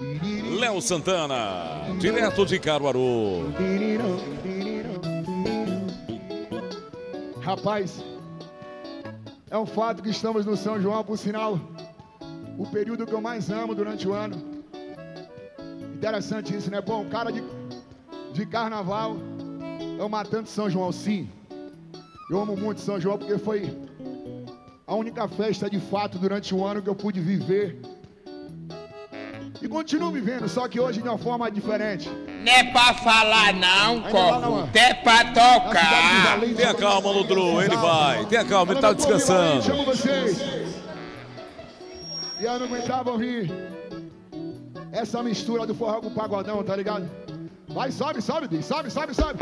Léo Santana, direto de Caruaru. Rapaz, é um fato que estamos no São João, por sinal, o período que eu mais amo durante o ano. Interessante isso, né? Bom, cara de carnaval, eu matando São João, sim. Eu amo muito São João porque foi a única festa de fato durante o ano que eu pude viver. E continuo vivendo, só que hoje de uma forma diferente. Não é pra falar não, Corvo. É pra tocar. Tenha calma, Ludru, ele vai. Tenha calma, ele tá descansando. Chamo vocês. E eu não aguentava ouvir essa mistura do forró com o pagodão, tá ligado? Vai, sobe, sobe, sobe, sobe, sobe.